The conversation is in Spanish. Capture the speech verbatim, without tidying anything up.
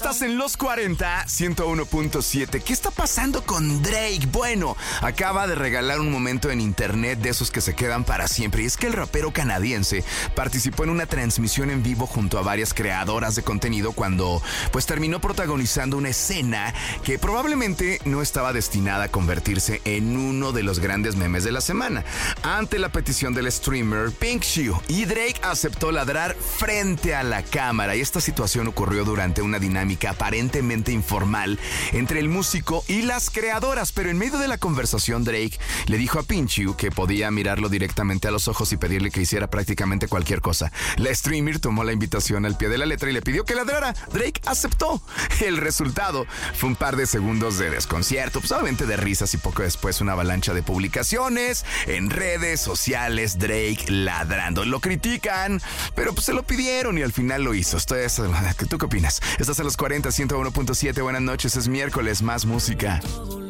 Estás en Los cuarenta, ciento uno punto siete. ¿Qué está pasando con Drake? Bueno, acaba de regalar un momento en internet de esos que se quedan para siempre. Y es que el rapero canadiense participó en una transmisión en vivo junto a varias creadoras de contenido cuando pues terminó protagonizando una escena que probablemente no estaba destinada a convertirse en uno de los grandes memes de la semana. Ante la petición del streamer Pink Shoe, y Drake aceptó ladrar frente a la cámara. Y esta situación ocurrió durante una dinámica aparentemente informal entre el músico y las creadoras, pero en medio de la conversación Drake le dijo a Pinchu que podía mirarlo directamente a los ojos y pedirle que hiciera prácticamente cualquier cosa. La streamer tomó la invitación al pie de la letra y le pidió que ladrara. Drake aceptó. El resultado fue un par de segundos de desconcierto, pues obviamente de risas, y poco después una avalancha de publicaciones en redes sociales. Drake ladrando. Lo critican, pero pues se lo pidieron y al final lo hizo. Esto es, ¿tú qué opinas? Estás en Los cuarenta, ciento uno punto siete. Buenas noches, es miércoles, más música.